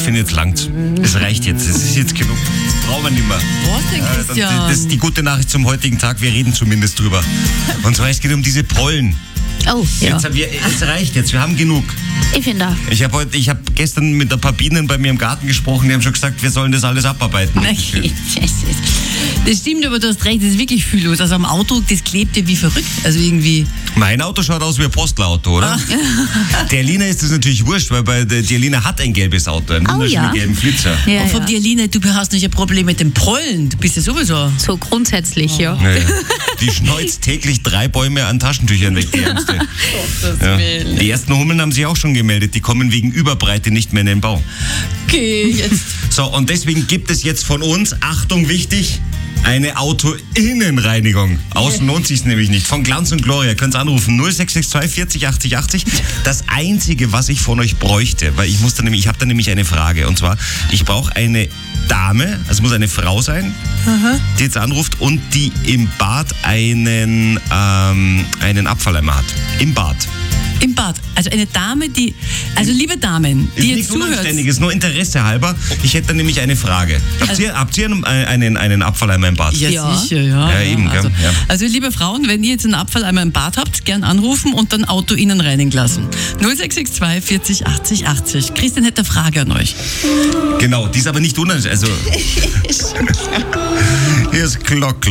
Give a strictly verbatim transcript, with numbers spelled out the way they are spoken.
finde, jetzt langt's. Es reicht jetzt, es ist jetzt genug. Das brauchen wir nicht mehr. Was denn, Christian? Das ist die gute Nachricht zum heutigen Tag, wir reden zumindest drüber. Und zwar, es geht um diese Pollen. Oh, ja. Jetzt haben wir, es reicht jetzt, wir haben genug. Ich finde auch. Ich habe heute, ich habe gestern mit ein paar Bienen bei mir im Garten gesprochen, die haben schon gesagt, wir sollen das alles abarbeiten. Okay. Das stimmt, aber du hast recht, es ist wirklich viel los. Also am Auto, das klebt ja wie verrückt. Also irgendwie. Mein Auto schaut aus wie ein Postelauto, oder? Ah. Der Lina ist das natürlich wurscht, weil bei der die Lina hat ein gelbes Auto, einen Oh, wunderschönen ja. gelben Flitzer. Ja, Und von ja. dir, Lina, du hast nicht ein Problem mit den Pollen. Du bist ja sowieso. So grundsätzlich, ja. Ja, ja. Die schneuzt täglich drei Bäume an Taschentüchern weg, die Ärmste. Ja. Die ersten Hummeln haben sich auch schon gemeldet, die kommen wegen Überbreite nicht mehr in den Bau. Okay, jetzt. So, und deswegen gibt es jetzt von uns, Achtung, wichtig, eine Autoinnenreinigung. Außen lohnt sich's nämlich nicht. Von Glanz und Gloria. Könnt ihr anrufen. null sechs sechs zwei vierzig achtzig achtzig. Das Einzige, was ich von euch bräuchte, weil ich muss da nämlich, ich habe da nämlich eine Frage. Und zwar, ich brauche eine Dame, also es muss eine Frau sein, Aha. die jetzt anruft und die im Bad einen, ähm, einen Abfalleimer hat. Im Bad. Im Bad. Also eine Dame, die. Also liebe Damen, Ist die jetzt nicht zuhört. unanständig, ist nur Interesse halber. Ich hätte da nämlich eine Frage. Habt ihr, habt ihr einen, einen, einen Abfalleimer im Bad? Ja, Ja. sicher, ja. Ja, eben, also, gell, ja. also liebe Frauen, wenn ihr jetzt einen Abfalleimer im Bad habt, gern anrufen und dann Auto innen reinigen lassen. null sechs sechs zwei vierzig achtzig achtzig. Christian hätte eine Frage an euch. Genau, die ist aber nicht unanständig. Also, hier ist Glock, Glock.